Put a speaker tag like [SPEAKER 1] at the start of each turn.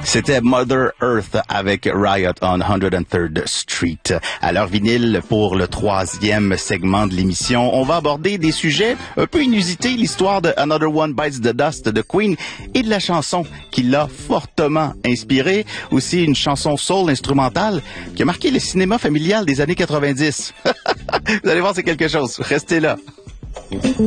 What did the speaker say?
[SPEAKER 1] C'était Mother Earth avec Riot on 103rd Street. À l'heure vinyle, pour le 3e segment de l'émission, on va aborder des sujets un peu inusités, l'histoire de Another One Bites the Dust de Queen et de la chanson qui l'a fortement inspiré. Aussi une chanson soul instrumentale qui a marqué le cinéma familial des années 90. Vous allez voir, c'est quelque chose. Restez là.